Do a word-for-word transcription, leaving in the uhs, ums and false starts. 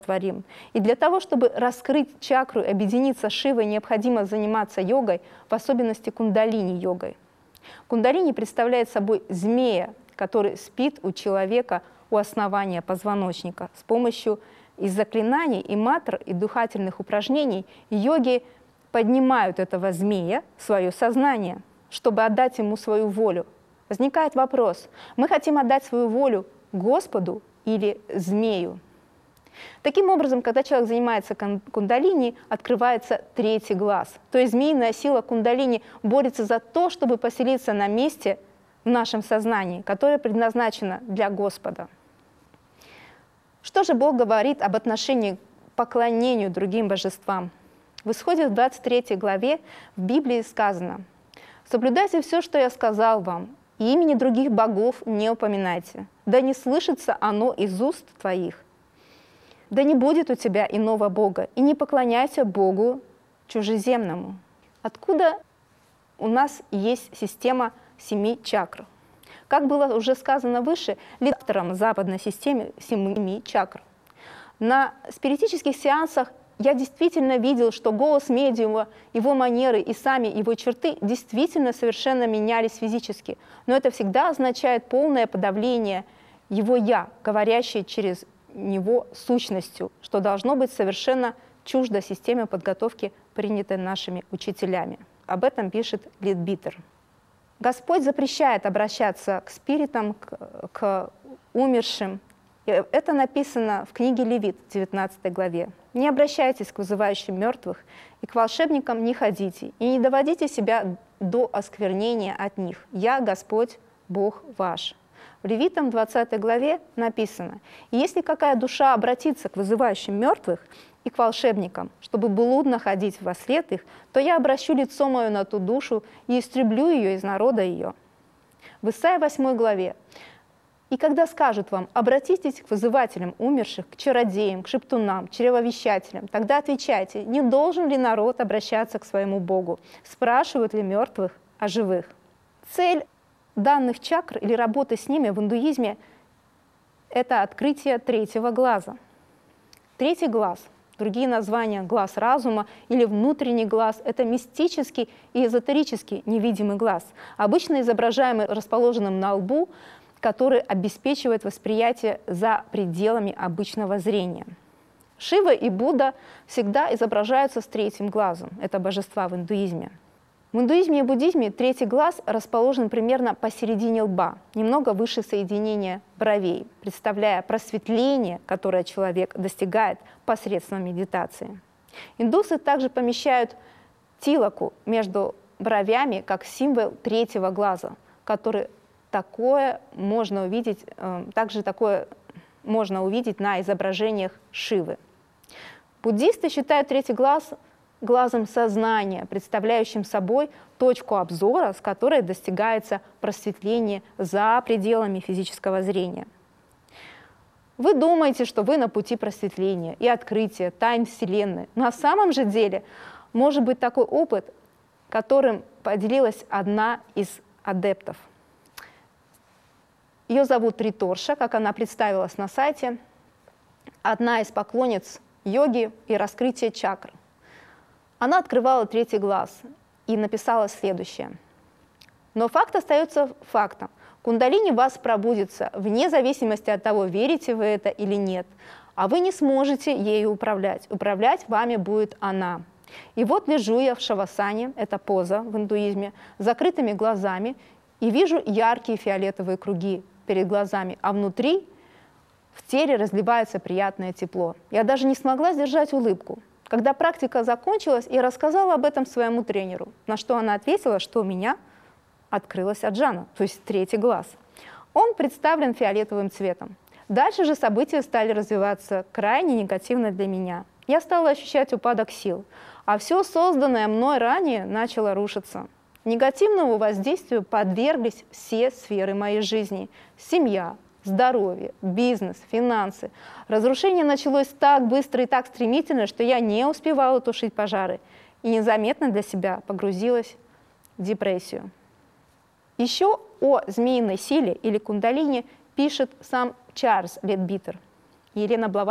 творим. И для того, чтобы раскрыть чакру и объединиться с Шивой, необходимо заниматься йогой, в особенности кундалини-йогой. Кундалини представляет собой змея, который спит у человека у основания позвоночника. С помощью и заклинаний, и мантр, и дыхательных упражнений йоги поднимают этого змея в свое сознание, чтобы отдать ему свою волю. Возникает вопрос: мы хотим отдать свою волю Господу или змею? Таким образом, когда человек занимается кундалини, открывается третий глаз. То есть змеиная сила кундалини борется за то, чтобы поселиться на месте в нашем сознании, которое предназначено для Господа. Что же Бог говорит об отношении к поклонению другим божествам? В Исходе в двадцать третьей главе в Библии сказано: «Соблюдайте все, что я сказал вам, и имени других богов не упоминайте, да не слышится оно из уст твоих. Да не будет у тебя иного бога, и не поклоняйся богу чужеземному». Откуда у нас есть система семи чакр? Как было уже сказано выше, лидером западной системы семи чакр. На спиритических сеансах я действительно видел, что голос медиума, его манеры и сами его черты действительно совершенно менялись физически. Но это всегда означает полное подавление его «я», говорящее через него сущностью, что должно быть совершенно чуждо системе подготовки, принятой нашими учителями. Об этом пишет Литбитер. Господь запрещает обращаться к спиритам, к, к умершим. Это написано в книге Левит, в девятнадцатой главе. «Не обращайтесь к вызывающим мертвых, и к волшебникам не ходите, и не доводите себя до осквернения от них. Я Господь, Бог ваш». В Левитам двадцатой главе написано: «И если какая душа обратится к вызывающим мертвых и к волшебникам, чтобы блудно ходить во след их, то я обращу лицо мое на ту душу и истреблю ее из народа ее». В Исайя восьмой главе: «И когда скажут вам: обратитесь к вызывателям умерших, к чародеям, к шептунам, чревовещателям, тогда отвечайте: не должен ли народ обращаться к своему Богу? Спрашивают ли мертвых о живых?» Цель данных чакр или работы с ними в индуизме – это открытие третьего глаза. Третий глаз, другие названия – глаз разума или внутренний глаз – это мистический и эзотерический невидимый глаз, обычно изображаемый расположенным на лбу, который обеспечивает восприятие за пределами обычного зрения. Шива и Будда всегда изображаются с третьим глазом. Это божества в индуизме. В индуизме и буддизме третий глаз расположен примерно посередине лба, немного выше соединения бровей, представляя просветление, которое человек достигает посредством медитации. Индусы также помещают тилаку между бровями как символ третьего глаза, который такое можно увидеть, также такое можно увидеть на изображениях Шивы. Буддисты считают третий глаз глазом сознания, представляющим собой точку обзора, с которой достигается просветление за пределами физического зрения. Вы думаете, что вы на пути просветления и открытия тайн Вселенной. На самом же деле может быть такой опыт, которым поделилась одна из адептов. Ее зовут Риторша, как она представилась на сайте, одна из поклонниц йоги и раскрытия чакр. Она открывала третий глаз и написала следующее: «Но факт остается фактом. Кундалини вас пробудится, вне зависимости от того, верите вы это или нет. А вы не сможете ею управлять. Управлять вами будет она. И вот лежу я в шавасане, это поза в индуизме, с закрытыми глазами, и вижу яркие фиолетовые круги перед глазами, а внутри, в теле разливается приятное тепло. Я даже не смогла сдержать улыбку. Когда практика закончилась, я рассказала об этом своему тренеру, на что она ответила, что у меня открылась аджана, то есть третий глаз. Он представлен фиолетовым цветом. Дальше же события стали развиваться крайне негативно для меня. Я стала ощущать упадок сил, а все созданное мной ранее начало рушиться. Негативному воздействию подверглись все сферы моей жизни: семья, здоровье, бизнес, финансы. Разрушение началось так быстро и так стремительно, что я не успевала тушить пожары и незаметно для себя погрузилась в депрессию. Еще о змеиной силе или кундалини пишет сам Чарльз Литбитер. Елена Блаватская